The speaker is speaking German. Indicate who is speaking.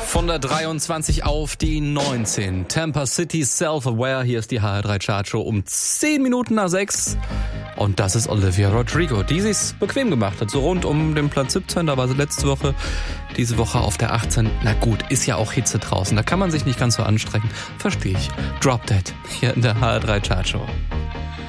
Speaker 1: Von der 23 auf die 19. Tampa City Self-Aware. Hier ist die HR3 Chartshow um 10 Minuten nach 6. Und das ist Olivia Rodrigo, die sich's bequem gemacht hat. So rund um den Platz 17, da war sie letzte Woche. Diese Woche auf der 18. Na gut, ist ja auch Hitze draußen. Da kann man sich nicht ganz so anstrengen. Verstehe ich. Drop Dead hier in der HR3 Chartshow.